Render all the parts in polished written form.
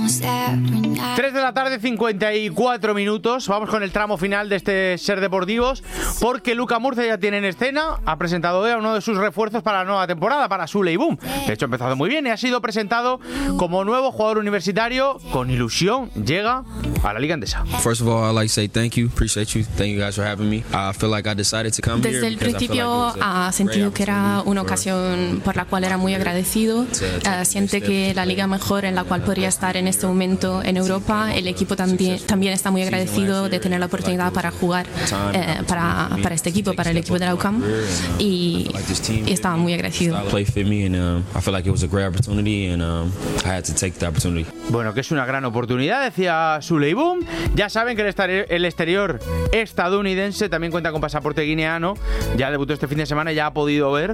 3 de la tarde, 54 minutos. Vamos con el tramo final de este Ser Deportivos, porque Luka Murcia ya tiene en escena, ha presentado hoy a uno de sus refuerzos para la nueva temporada, para Sule Ibum. De hecho, ha empezado muy bien y ha sido presentado como nuevo jugador universitario. Con ilusión llega a la Liga Endesa. First of all, I'd like to say thank you, appreciate you, thank you guys for having me. I feel like I decided to come here. Desde el principio ha sentido que era una ocasión por la cual era muy agradecido. Siente que la liga mejor en la cual podría estar en este momento en Europa. El equipo también está muy agradecido de tener la oportunidad para jugar para este equipo, para el equipo de la UCAM, y estaba muy agradecido. Bueno, que es una gran oportunidad, decía Sule Ibum. Ya saben que el exterior estadounidense también cuenta con pasaporte guineano. Ya debutó este fin de semana y ya ha podido ver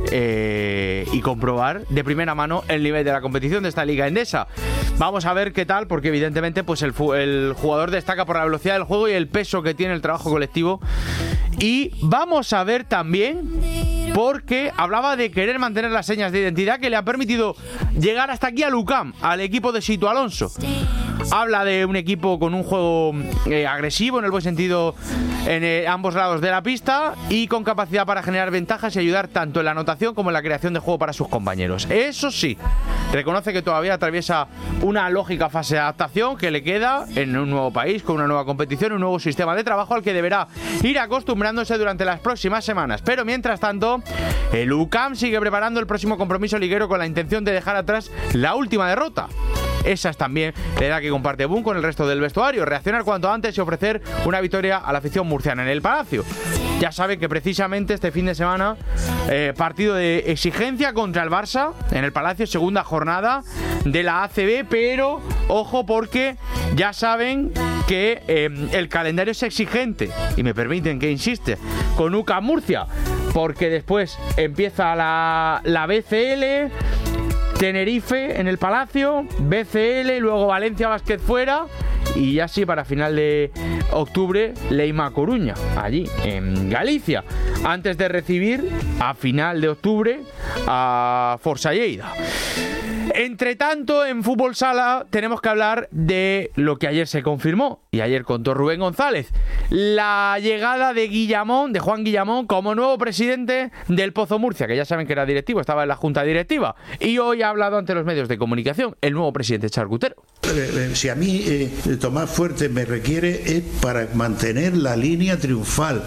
y comprobar de primera mano el nivel de la competición de esta Liga Endesa. Vamos a ver qué tal, porque evidentemente pues el jugador destaca por la velocidad del juego y el peso que tiene el trabajo colectivo. Y vamos a ver también, porque hablaba de querer mantener las señas de identidad que le han permitido llegar hasta aquí al UCAM, al equipo de Sito Alonso. Habla de un equipo con un juego agresivo, en el buen sentido, en ambos lados de la pista, y con capacidad para generar ventajas y ayudar tanto en la anotación como en la creación de juego para sus compañeros. Eso sí, reconoce que todavía atraviesa una lógica fase de adaptación que le queda en un nuevo país, con una nueva competición, un nuevo sistema de trabajo al que deberá ir acostumbrándose durante las próximas semanas. Pero mientras tanto, el UCAM sigue preparando el próximo compromiso liguero con la intención de dejar atrás la última derrota. Esa es también la idea que comparte Boom con el resto del vestuario: reaccionar cuanto antes y ofrecer una victoria a la afición murciana en el Palacio. Ya saben que precisamente este fin de semana partido de exigencia contra el Barça en el Palacio, segunda jornada de la ACB, pero ojo, porque ya saben que el calendario es exigente, y me permiten que insiste, con UCAM Murcia, porque después empieza la BCL, Tenerife en el Palacio, BCL, luego Valencia Basket fuera, y ya sí, para final de octubre, Leima Coruña, allí en Galicia, antes de recibir a final de octubre a Forza Lleida. Entre tanto, en fútbol sala tenemos que hablar de lo que ayer se confirmó, y ayer contó Rubén González: la llegada de Juan Guillamón como nuevo presidente del Pozo Murcia, que ya saben que era directivo, estaba en la junta directiva, y hoy ha hablado ante los medios de comunicación el nuevo presidente charcutero. Si a mí Tomás Fuerte me requiere es para mantener la línea triunfal,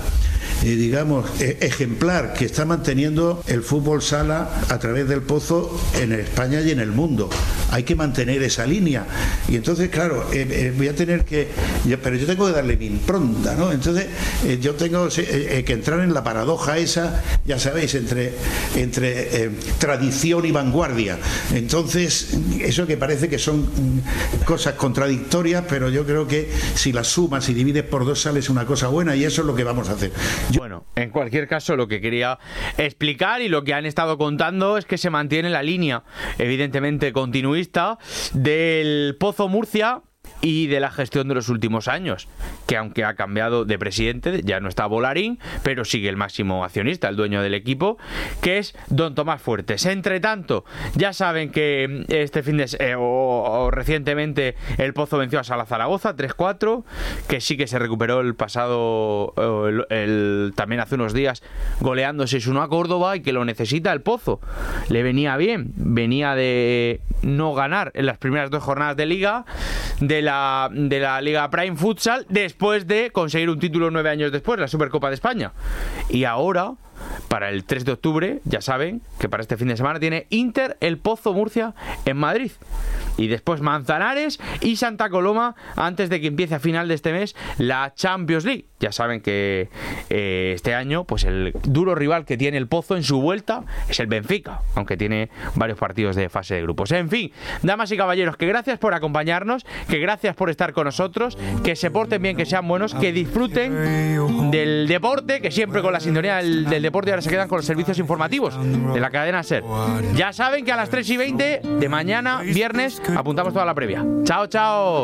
ejemplar, que está manteniendo el fútbol sala a través del Pozo en España y en el mundo. Hay que mantener esa línea, y entonces claro, voy a tener pero yo tengo que darle mi impronta, ¿no? Entonces yo tengo que entrar en la paradoja esa, ya sabéis, entre tradición y vanguardia. Entonces eso que parece que son cosas contradictorias, pero yo creo que si las sumas y divides por dos sales una cosa buena, y eso es lo que vamos a hacer. Bueno, en cualquier caso, lo que quería explicar y lo que han estado contando es que se mantiene la línea, evidentemente continuista, del Pozo Murcia y de la gestión de los últimos años, que aunque ha cambiado de presidente, ya no está Bolarín, pero sigue el máximo accionista, el dueño del equipo, que es don Tomás Fuertes. Entre tanto, ya saben que este recientemente el Pozo venció a Sala Zaragoza 3-4, que sí que se recuperó el pasado también hace unos días goleando 6-1 a Córdoba, y que lo necesita el Pozo. Le venía bien, venía de no ganar en las primeras 2 jornadas de liga de la Liga Prime Futsal, después de conseguir un título 9 años después, la Supercopa de España. Y ahora, para el 3 de octubre, ya saben que para este fin de semana tiene Inter el Pozo Murcia en Madrid, y después Manzanares y Santa Coloma, antes de que empiece a final de este mes la Champions League. Ya saben que este año pues el duro rival que tiene el Pozo en su vuelta es el Benfica, aunque tiene varios partidos de fase de grupos. En fin, damas y caballeros, que gracias por acompañarnos, que gracias por estar con nosotros, que se porten bien, que sean buenos, que disfruten del deporte, que siempre con la sintonía del deporte ahora se quedan con los servicios informativos de la cadena SER. Ya saben que a las 3:20 de mañana, viernes, apuntamos toda la previa. ¡Chao, chao!